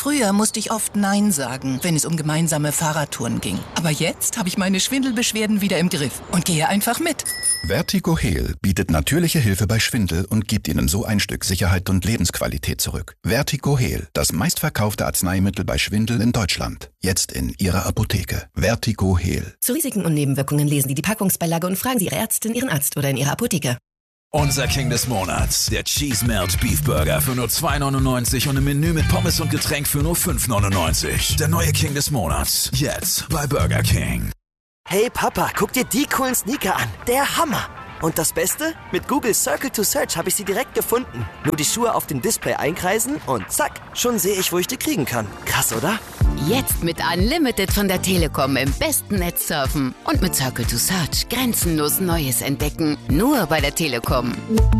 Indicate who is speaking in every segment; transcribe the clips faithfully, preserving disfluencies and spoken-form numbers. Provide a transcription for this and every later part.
Speaker 1: Früher musste ich oft Nein sagen, wenn es um gemeinsame Fahrradtouren ging. Aber jetzt habe ich meine Schwindelbeschwerden wieder im Griff und gehe einfach mit.
Speaker 2: Vertigo-Heal bietet natürliche Hilfe bei Schwindel und gibt Ihnen so ein Stück Sicherheit und Lebensqualität zurück. Vertigo-Heal, das meistverkaufte Arzneimittel bei Schwindel in Deutschland. Jetzt in Ihrer Apotheke. Vertigo-Heal.
Speaker 3: Zu Risiken und Nebenwirkungen lesen Sie die Packungsbeilage und fragen Sie Ihre Ärztin, Ihren Arzt oder in Ihrer Apotheke.
Speaker 4: Unser King des Monats, der Cheese Melt Beef Burger für nur zwei neunundneunzig und im Menü mit Pommes und Getränk für nur fünf neunundneunzig. Der neue King des Monats, jetzt bei Burger King.
Speaker 5: Hey Papa, guck dir die coolen Sneaker an. Der Hammer. Und das Beste? Mit Google Circle to Search habe ich sie direkt gefunden. Nur die Schuhe auf dem Display einkreisen und zack, schon sehe ich, wo ich die kriegen kann. Krass, oder?
Speaker 6: Jetzt mit Unlimited von der Telekom im besten Netz surfen und mit Circle to Search grenzenlos Neues entdecken. Nur bei der Telekom.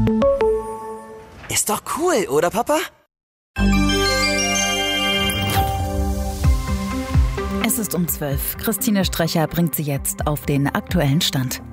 Speaker 5: Ist doch cool, oder Papa?
Speaker 7: Es ist um zwölf. Christine Strecher bringt Sie jetzt auf den aktuellen Stand.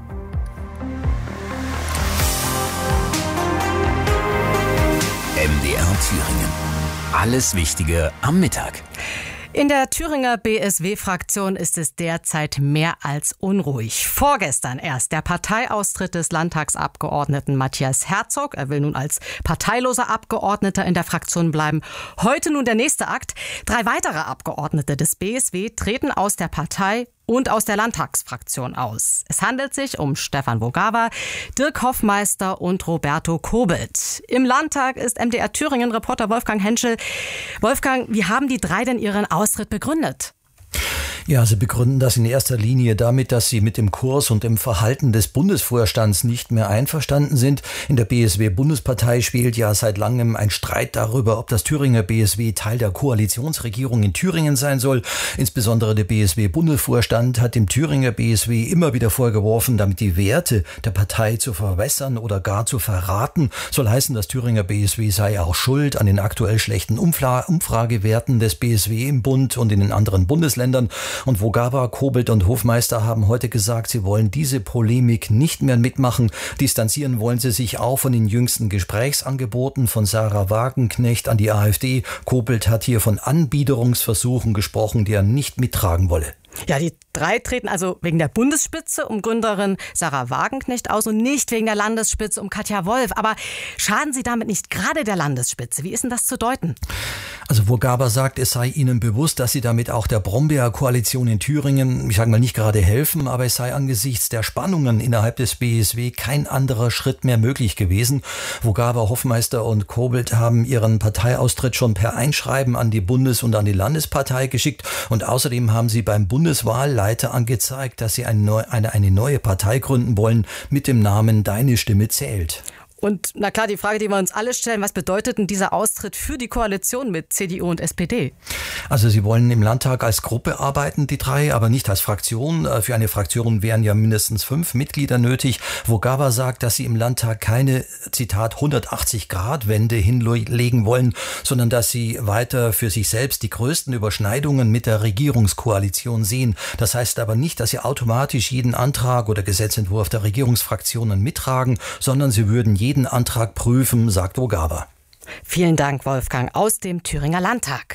Speaker 8: M D R Thüringen. Alles Wichtige am Mittag.
Speaker 9: In der Thüringer B S W-Fraktion ist es derzeit mehr als unruhig. Vorgestern erst der Parteiaustritt des Landtagsabgeordneten Matthias Herzog. Er will nun als parteiloser Abgeordneter in der Fraktion bleiben. Heute nun der nächste Akt. Drei weitere Abgeordnete des B S W treten aus der Partei und aus der Landtagsfraktion aus. Es handelt sich um Stefan Vogava, Dirk Hoffmeister und Roberto Kobelt. Im Landtag ist M D R Thüringen-Reporter Wolfgang Henschel. Wolfgang, wie haben die drei denn ihren Austritt begründet?
Speaker 10: Ja, sie begründen das in erster Linie damit, dass sie mit dem Kurs und dem Verhalten des Bundesvorstands nicht mehr einverstanden sind. In der B S W-Bundespartei spielt ja seit langem ein Streit darüber, ob das Thüringer B S W Teil der Koalitionsregierung in Thüringen sein soll. Insbesondere der B S W-Bundesvorstand hat dem Thüringer B S W immer wieder vorgeworfen, damit die Werte der Partei zu verwässern oder gar zu verraten. Soll heißen, das Thüringer B S W sei auch schuld an den aktuell schlechten Umfla- Umfragewerten des B S W im Bund und in den anderen Bundesländern. Und Vogava, Kobelt und Hofmeister haben heute gesagt, sie wollen diese Polemik nicht mehr mitmachen. Distanzieren wollen sie sich auch von den jüngsten Gesprächsangeboten von Sarah Wagenknecht an die AfD. Kobelt hat hier von Anbiederungsversuchen gesprochen, die er nicht mittragen wolle.
Speaker 9: Ja, die drei treten also wegen der Bundesspitze um Gründerin Sarah Wagenknecht aus und nicht wegen der Landesspitze um Katja Wolf. Aber schaden sie damit nicht gerade der Landesspitze? Wie ist denn das zu deuten?
Speaker 10: Also Vogava sagt, es sei ihnen bewusst, dass sie damit auch der Brombeer-Koalition in Thüringen, ich sage mal, nicht gerade helfen, aber es sei angesichts der Spannungen innerhalb des B S W kein anderer Schritt mehr möglich gewesen. Vogava, Hoffmeister und Kobelt haben ihren Parteiaustritt schon per Einschreiben an die Bundes- und an die Landespartei geschickt und außerdem haben sie beim Bundeswahlleiter angezeigt, dass sie eine neue, eine, eine neue Partei gründen wollen mit dem Namen Deine Stimme zählt.
Speaker 9: Und na klar, die Frage, die wir uns alle stellen, was bedeutet denn dieser Austritt für die Koalition mit C D U und S P D?
Speaker 10: Also sie wollen im Landtag als Gruppe arbeiten, die drei, aber nicht als Fraktion. Für eine Fraktion wären ja mindestens fünf Mitglieder nötig. Vogava sagt, dass sie im Landtag keine, Zitat, hundertachtzig-Grad-Wende hinlegen wollen, sondern dass sie weiter für sich selbst die größten Überschneidungen mit der Regierungskoalition sehen. Das heißt aber nicht, dass sie automatisch jeden Antrag oder Gesetzentwurf der Regierungsfraktionen mittragen, sondern sie würden jeden jeden Antrag prüfen, sagt Vogava.
Speaker 9: Vielen Dank, Wolfgang, aus dem Thüringer Landtag.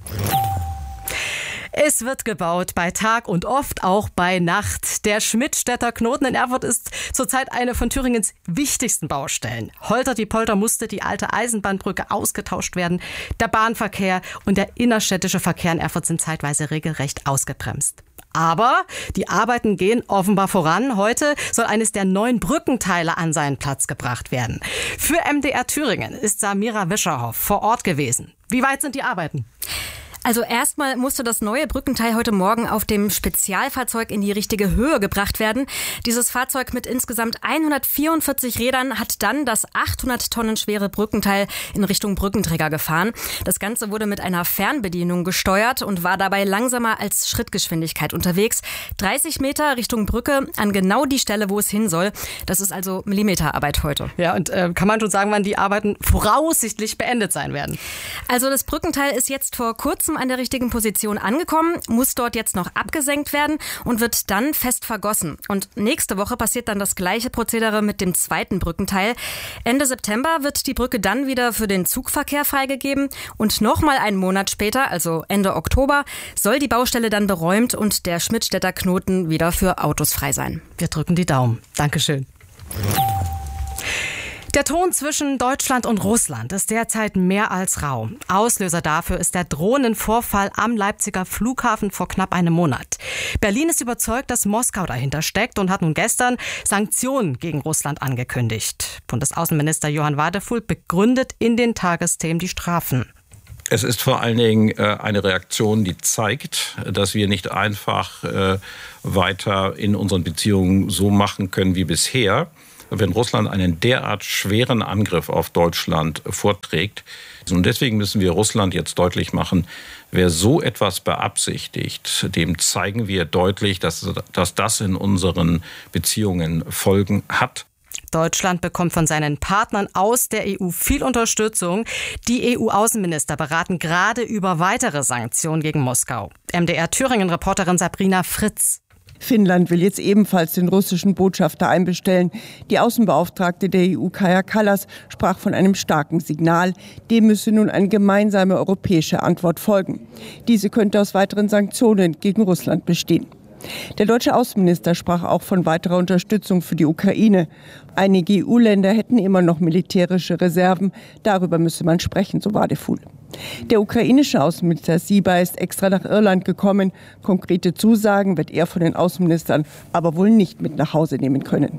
Speaker 9: Es wird gebaut bei Tag und oft auch bei Nacht. Der Schmidtstädter Knoten in Erfurt ist zurzeit eine von Thüringens wichtigsten Baustellen. Holter die Polter musste die alte Eisenbahnbrücke ausgetauscht werden. Der Bahnverkehr und der innerstädtische Verkehr in Erfurt sind zeitweise regelrecht ausgebremst. Aber die Arbeiten gehen offenbar voran. Heute soll eines der neuen Brückenteile an seinen Platz gebracht werden. Für M D R Thüringen ist Samira Wischerhoff vor Ort gewesen. Wie weit sind die Arbeiten?
Speaker 11: Also erstmal musste das neue Brückenteil heute Morgen auf dem Spezialfahrzeug in die richtige Höhe gebracht werden. Dieses Fahrzeug mit insgesamt hundertvierundvierzig Rädern hat dann das achthundert Tonnen schwere Brückenteil in Richtung Brückenträger gefahren. Das Ganze wurde mit einer Fernbedienung gesteuert und war dabei langsamer als Schrittgeschwindigkeit unterwegs. dreißig Meter Richtung Brücke an genau die Stelle, wo es hin soll. Das ist also Millimeterarbeit heute.
Speaker 9: Ja, und äh, kann man schon sagen, wann die Arbeiten voraussichtlich beendet sein werden?
Speaker 11: Also das Brückenteil ist jetzt vor kurzem an der richtigen Position angekommen, muss dort jetzt noch abgesenkt werden und wird dann fest vergossen. Und nächste Woche passiert dann das gleiche Prozedere mit dem zweiten Brückenteil. Ende September wird die Brücke dann wieder für den Zugverkehr freigegeben und nochmal einen Monat später, also Ende Oktober, soll die Baustelle dann beräumt und der Schmidtstädter Knoten wieder für Autos frei sein.
Speaker 9: Wir drücken die Daumen. Dankeschön. Der Ton zwischen Deutschland und Russland ist derzeit mehr als rau. Auslöser dafür ist der Drohnenvorfall am Leipziger Flughafen vor knapp einem Monat. Berlin ist überzeugt, dass Moskau dahinter steckt und hat nun gestern Sanktionen gegen Russland angekündigt. Bundesaußenminister Johann Wadefuhl begründet in den Tagesthemen die Strafen.
Speaker 12: Es ist vor allen Dingen eine Reaktion, die zeigt, dass wir nicht einfach weiter in unseren Beziehungen so machen können wie bisher. Wenn Russland einen derart schweren Angriff auf Deutschland vorträgt. Und deswegen müssen wir Russland jetzt deutlich machen, wer so etwas beabsichtigt, dem zeigen wir deutlich, dass, dass das in unseren Beziehungen Folgen hat.
Speaker 9: Deutschland bekommt von seinen Partnern aus der E U viel Unterstützung. Die E U-Außenminister beraten gerade über weitere Sanktionen gegen Moskau. M D R-Thüringen-Reporterin Sabrina Fritz.
Speaker 13: Finnland will jetzt ebenfalls den russischen Botschafter einbestellen. Die Außenbeauftragte der E U, Kaja Kallas, sprach von einem starken Signal. Dem müsse nun eine gemeinsame europäische Antwort folgen. Diese könnte aus weiteren Sanktionen gegen Russland bestehen. Der deutsche Außenminister sprach auch von weiterer Unterstützung für die Ukraine. Einige E U-Länder hätten immer noch militärische Reserven. Darüber müsse man sprechen, so Wadefuhl. Der ukrainische Außenminister Syba ist extra nach Irland gekommen. Konkrete Zusagen wird er von den Außenministern aber wohl nicht mit nach Hause nehmen können.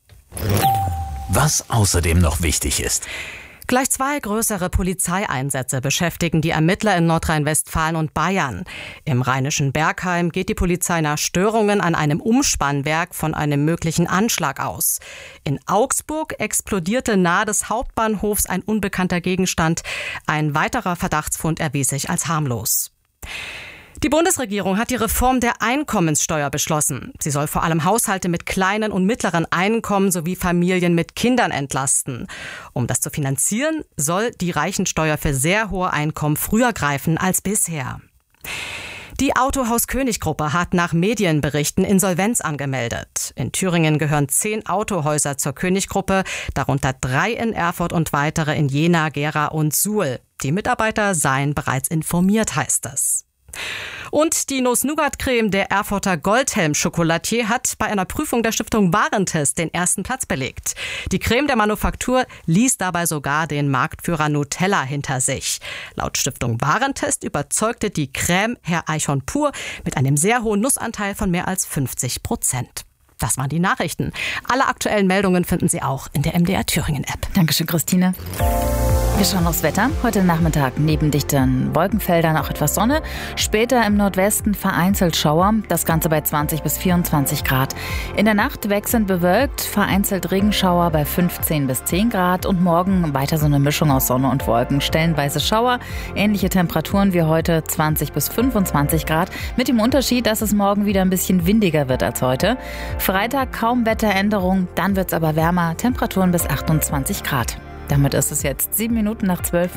Speaker 8: Was außerdem noch wichtig ist.
Speaker 9: Gleich zwei größere Polizeieinsätze beschäftigen die Ermittler in Nordrhein-Westfalen und Bayern. Im rheinischen Bergheim geht die Polizei nach Störungen an einem Umspannwerk von einem möglichen Anschlag aus. In Augsburg explodierte nahe des Hauptbahnhofs ein unbekannter Gegenstand. Ein weiterer Verdachtsfund erwies sich als harmlos. Die Bundesregierung hat die Reform der Einkommenssteuer beschlossen. Sie soll vor allem Haushalte mit kleinen und mittleren Einkommen sowie Familien mit Kindern entlasten. Um das zu finanzieren, soll die Reichensteuer für sehr hohe Einkommen früher greifen als bisher. Die Autohaus König Gruppe hat nach Medienberichten Insolvenz angemeldet. In Thüringen gehören zehn Autohäuser zur König Gruppe, darunter drei in Erfurt und weitere in Jena, Gera und Suhl. Die Mitarbeiter seien bereits informiert, heißt es. Und die Nuss-Nougat-Creme der Erfurter Goldhelm-Schokolatier hat bei einer Prüfung der Stiftung Warentest den ersten Platz belegt. Die Creme der Manufaktur ließ dabei sogar den Marktführer Nutella hinter sich. Laut Stiftung Warentest überzeugte die Creme Herr Eichhorn pur mit einem sehr hohen Nussanteil von mehr als fünfzig Prozent. Das waren die Nachrichten. Alle aktuellen Meldungen finden Sie auch in der M D R Thüringen-App.
Speaker 7: Dankeschön, Christine. Wir schauen aufs Wetter. Heute Nachmittag neben dichten Wolkenfeldern auch etwas Sonne. Später im Nordwesten vereinzelt Schauer. Das Ganze bei zwanzig bis vierundzwanzig Grad. In der Nacht wechselnd bewölkt, vereinzelt Regenschauer bei fünfzehn bis zehn Grad. Und morgen weiter so eine Mischung aus Sonne und Wolken. Stellenweise Schauer. Ähnliche Temperaturen wie heute, zwanzig bis fünfundzwanzig Grad. Mit dem Unterschied, dass es morgen wieder ein bisschen windiger wird als heute. Freitag kaum Wetteränderung. Dann wird es aber wärmer. Temperaturen bis achtundzwanzig Grad. Damit ist es jetzt sieben Minuten nach zwölf.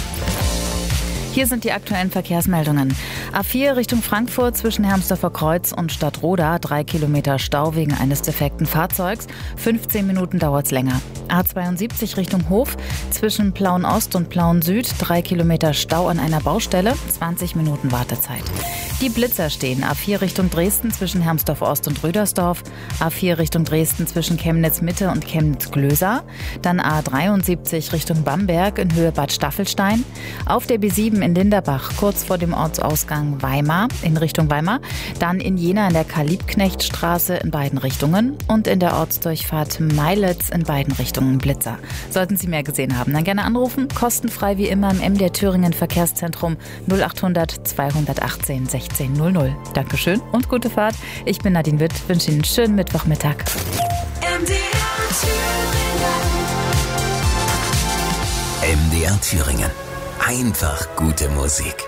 Speaker 7: Hier sind die aktuellen Verkehrsmeldungen. A vier Richtung Frankfurt zwischen Hermsdorfer Kreuz und Stadtroda. Drei Kilometer Stau wegen eines defekten Fahrzeugs. fünfzehn Minuten dauert's länger. A zweiundsiebzig Richtung Hof zwischen Plauen-Ost und Plauen-Süd. Drei Kilometer Stau an einer Baustelle. zwanzig Minuten Wartezeit. Die Blitzer stehen. A vier Richtung Dresden zwischen Hermsdorf-Ost und Rödersdorf. A vier Richtung Dresden zwischen Chemnitz-Mitte und Chemnitz-Glösa. Dann A dreiundsiebzig Richtung Bamberg in Höhe Bad Staffelstein. Auf der B sieben in Linderbach kurz vor dem Ortsausgang Weimar in Richtung Weimar. Dann in Jena in der Karl-Liebknecht-Straße in beiden Richtungen. Und in der Ortsdurchfahrt Meilitz in beiden Richtungen Blitzer. Sollten Sie mehr gesehen haben, dann gerne anrufen. Kostenfrei wie immer im M D R Thüringen Verkehrszentrum null achthundert zweihundertachtzehn sechzehn null null. Dankeschön und gute Fahrt. Ich bin Nadine Witt, wünsche Ihnen einen schönen Mittwochmittag.
Speaker 14: M D R Thüringen.
Speaker 8: M D R Thüringen. Einfach gute Musik.